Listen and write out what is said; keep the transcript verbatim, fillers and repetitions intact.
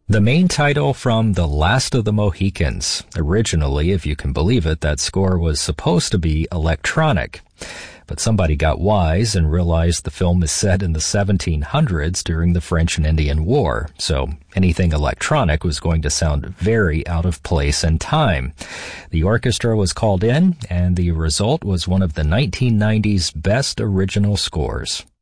The main title from The Last of the Mohicans. Originally, if you can believe it, that score was supposed to be electronic. But somebody got wise and realized the film is set in the seventeen hundreds during the French and Indian War, so anything electronic was going to sound very out of place and time. The orchestra was called in, and the result was one of the nineteen nineties best original scores.